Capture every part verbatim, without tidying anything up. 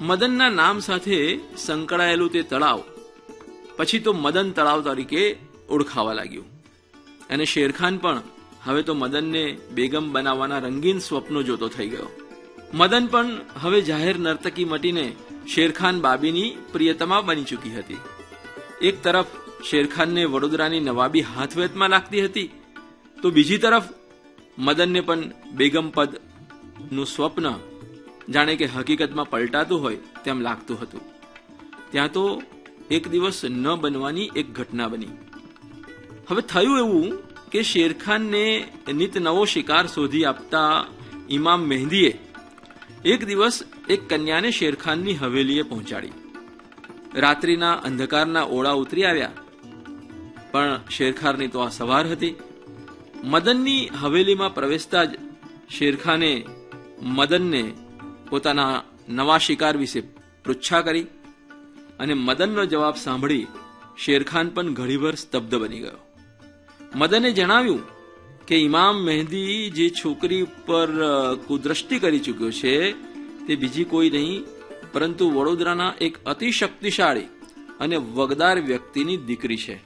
મદનના નામ સાથે સંકળાયેલું તે તળાવ પછી તો મદન તળાવ તરીકે ઓળખાવા લાગ્યું અને શેરખાન પણ હવે તો મદનને બેગમ બનાવવાના રંગીન સ્વપ્નો જોતો થઈ ગયો. મદન પણ હવે જાહેર નર્તકી મટીને શેરખાન બાબીની પ્રિયતમા બની ચૂકી હતી. એક તરફ શેરખાનને વડોદરાની નવાબી હાથવેતમાં લાગતી હતી તો બીજી તરફ મદનને પણ બેગમ પદ નું સ્વપ્ન જાણે કે હકીકતમાં પલટાતું હોય તેમ લાગતું હતું. ત્યાં તો એક દિવસ ન બનવાની એક ઘટના બની. હવે થયું એવું કે શેરખાનને નિત નવો શિકાર શોધી આપતા ઇમામ મહેંદીએ એક દિવસ એક કન્યાને શેરખાનની હવેલીએ પહોંચાડી. રાત્રિના અંધકારના ઓળા ઉતરી આવ્યા પણ શેરખાનની તો આ સવાર હતી. મદનની હવેલીમાં પ્રવેશતા જ શેરખાને મદનને પોતાના નવા શિકાર વિશે પૃચ્છા કરી અને મદનનો જવાબ સાંભળી શેરખાન પણ ઘડીભર સ્તબ્ધ બની ગયો. મદને જણાવ્યું કે ઇમામ મહેંદી જે છોકરી પર કુદ્રષ્ટિ કરી ચૂક્યો છે તે બીજી કોઈ નહીં પરંતુ વડોદરાના એક અતિ શક્તિશાળી અને વગદાર વ્યક્તિની દીકરી છે.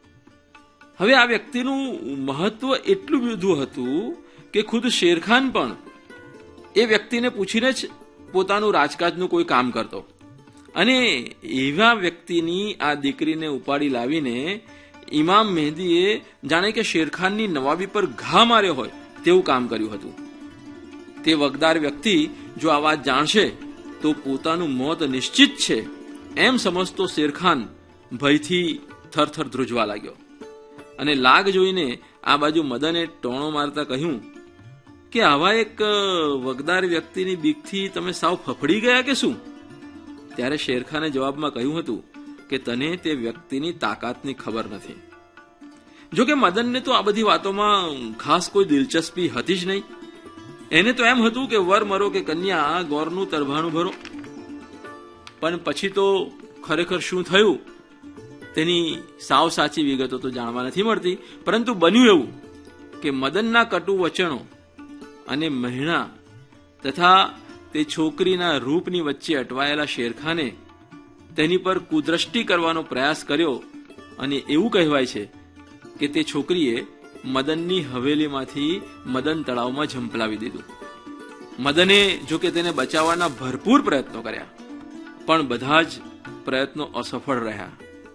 હવે આ વ્યક્તિનું મહત્વ એટલું બધું હતું કે ખુદ શેરખાન પણ એ વ્યક્તિને પૂછીને જ પોતાનું રાજકાજનું કોઈ કામ કરતો અને એવા વ્યક્તિની આ દીકરીને ઉપાડી લાવીને ઇમામ મહેંદીએ જાણે કે શેરખાનની નવાબી પર ઘા માર્યો હોય તેવું કામ કર્યું હતું. તે વગદાર વ્યક્તિ જો આ વાત જાણશે તો પોતાનું મોત નિશ્ચિત છે એમ સમજતો શેરખાન ભયથી થરથર ધ્રુજવા લાગ્યો અને લાગ જોઈને આ બાજુ મદને ટોણો મારતા કહ્યું કે આવા એક વગદાર વ્યક્તિની બીકથી તમે સાવ ફફડી ગયા કે શું? ત્યારે શેરખાને જવાબમાં કહ્યું હતું કે તને તે વ્યક્તિની તાકાતની ખબર નથી. જોકે મદનને તો આ બધી વાતોમાં ખાસ કોઈ દિલચસ્પી હતી જ નહીં. એને તો એમ હતું કે વર મરો કે કન્યા ગોરનું તરભાણું ભરો. પણ પછી તો ખરેખર શું થયું તેની સાવ સાચી વિગતો તો જાણવા નથી મળતી. પરંતુ બન્યું એવું કે મદનના કટુ વચનો અને મહેણા તથા તે છોકરીના રૂપની વચ્ચે અટવાયેલા શેરખાને તેની પર કુદ્રષ્ટિ કરવાનો પ્રયાસ કર્યો અને એવું કહેવાય છે કે તે છોકરીએ મદનની હવેલીમાંથી મદન તળાવમાં ઝંપલાવી દીધું. મદને જો કે તેને બચાવવાના ભરપૂર પ્રયત્નો કર્યા પણ બધા જ પ્રયત્નો અસફળ રહ્યા.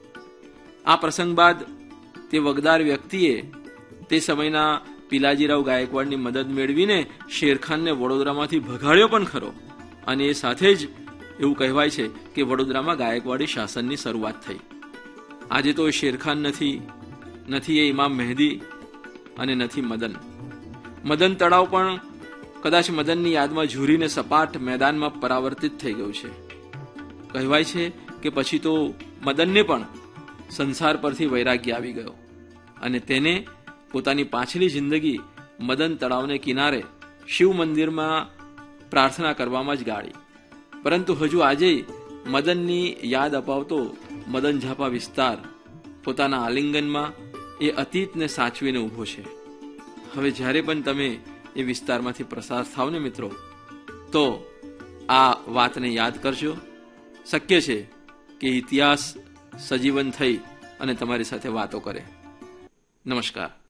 આ પ્રસંગ બાદ તે વગદાર વ્યક્તિએ તે સમયના પિલાજીરાવ ગાયકવાડની મદદ મેળવીને શેરખાનને વડોદરામાંથી ભગાડ્યો પણ ખરો અને એ સાથે જ એવું કહેવાય છે કે વડોદરામાં ગાયકવાડી શાસનની શરૂઆત થઈ. આજે તો શેરખાન નથી, નથી એ ઇમામ મહેંદી અને નથી મદન. મદન તળાવ પણ કદાચ મદનની યાદમાં ઝૂરીને સપાટ મેદાનમાં પરાવર્તિત થઈ ગયું છે. કહેવાય છે કે પછી તો મદનને પણ સંસાર પરથી વૈરાગ્ય આવી ગયો અને તેને પોતાની પાછલી જિંદગી મદન તળાવને કિનારે શિવ મંદિરમાં પ્રાર્થના કરવામાં જ ગાળી. પરંતુ હજુ આજે મદનની યાદ અપાવતો મદન ઝાપા વિસ્તાર પોતાના આલિંગનમાં એ અતીતને સાચવીને ઊભો છે. હવે જ્યારે પણ તમે એ વિસ્તારમાંથી પ્રસાર થાવ ને મિત્રો તો આ વાતને યાદ કરજો. શક્ય છે કે ઇતિહાસ સજીવન થઈ અને તમારી સાથે વાતો કરે. નમસ્કાર.